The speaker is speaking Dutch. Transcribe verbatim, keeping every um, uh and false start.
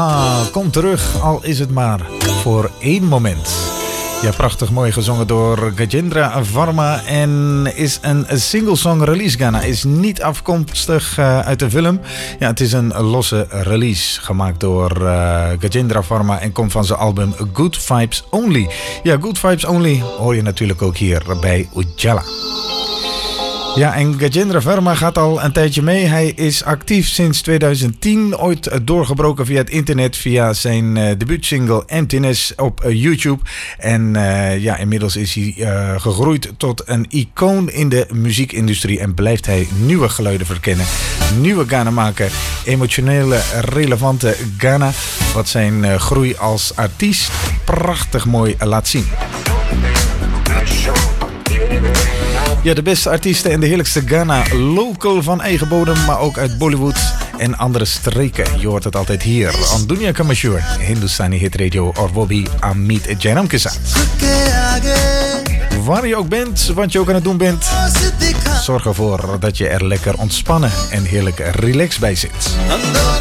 Ah, kom terug, al is het maar voor één moment. Ja, prachtig mooi gezongen door Gajendra Varma en is een single song release. Ghana is niet afkomstig uh, uit de film. Ja, het is een losse release gemaakt door uh, Gajendra Varma en komt van zijn album Good Vibes Only. Ja, Good Vibes Only hoor je natuurlijk ook hier bij Ujala. Ja, en Gajendra Varma gaat al een tijdje mee. Hij is actief sinds tweeduizend tien. Ooit doorgebroken via het internet via zijn uh, debuutsingle Emptiness op uh, YouTube. En uh, ja, inmiddels is hij uh, gegroeid tot een icoon in de muziekindustrie. En blijft hij nieuwe geluiden verkennen. Nieuwe Ghana maken. Emotionele, relevante Ghana. Wat zijn uh, groei als artiest prachtig mooi laat zien. Ja, de beste artiesten en de heerlijkste Ghana. Local van eigen bodem, maar ook uit Bollywood en andere streken. Je hoort het altijd hier. On Dunia Ka Mashhoor, Hindustani Hit Radio, or Bobby Amit Jairam ke saath. Waar je ook bent, wat je ook aan het doen bent, zorg ervoor dat je er lekker ontspannen en heerlijk relaxed bij zit.